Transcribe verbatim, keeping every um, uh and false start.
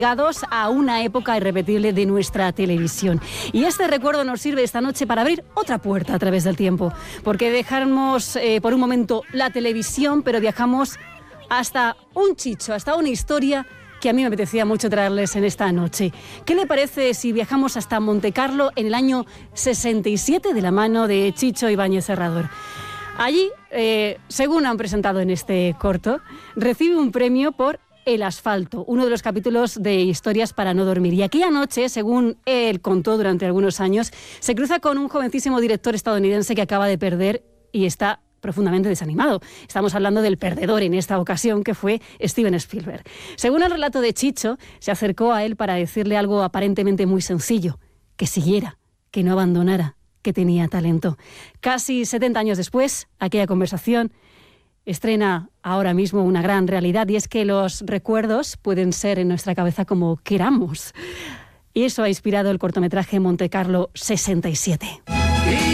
Ligados a una época irrepetible de nuestra televisión. Y este recuerdo nos sirve esta noche para abrir otra puerta a través del tiempo, porque dejamos eh, por un momento la televisión, pero viajamos hasta un chicho, hasta una historia que a mí me apetecía mucho traerles en esta noche. ¿Qué le parece si viajamos hasta Montecarlo en el año sesenta y siete de la mano de Chicho Ibáñez Serrador? Allí, eh, según han presentado en este corto, recibe un premio por El asfalto, uno de los capítulos de Historias para no dormir. Y aquella noche, según él contó durante algunos años, se cruza con un jovencísimo director estadounidense que acaba de perder y está profundamente desanimado. Estamos hablando del perdedor en esta ocasión, que fue Steven Spielberg. Según el relato de Chicho, se acercó a él para decirle algo aparentemente muy sencillo: que siguiera, que no abandonara, que tenía talento. Casi setenta años después, aquella conversación estrena ahora mismo una gran realidad, y es que los recuerdos pueden ser en nuestra cabeza como queramos. Y eso ha inspirado el cortometraje Montecarlo sesenta y siete.